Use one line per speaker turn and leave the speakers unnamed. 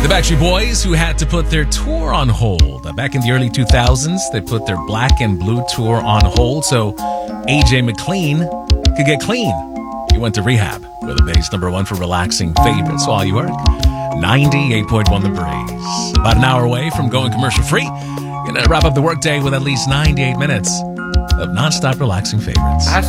The Backstreet Boys, who had to put their tour on hold. Back in the early 2000s, they put their Black and Blue tour on hold so AJ McLean could get clean. He went to rehab with a base number one for relaxing favorites. While you work, 98.1 The Breeze. About an hour away from going commercial free. Gonna wrap up the workday with at least 98 minutes of nonstop relaxing favorites.